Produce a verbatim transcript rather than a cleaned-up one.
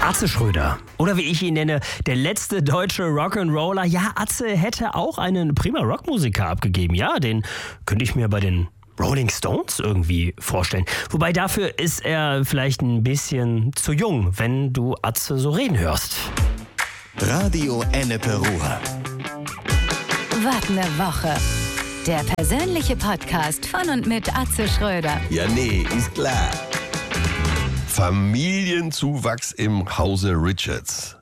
Atze Schröder. Oder wie ich ihn nenne, der letzte deutsche Rock'n'Roller. Ja, Atze hätte auch einen prima Rockmusiker abgegeben. Ja, den könnte ich mir bei den Rolling Stones irgendwie vorstellen. Wobei dafür ist er vielleicht ein bisschen zu jung, wenn du Atze so reden hörst. Radio Ennepe Ruhr. Was ne Woche. Der persönliche Podcast von und mit Atze Schröder. Ja, nee, ist klar. Familienzuwachs im Hause Richards.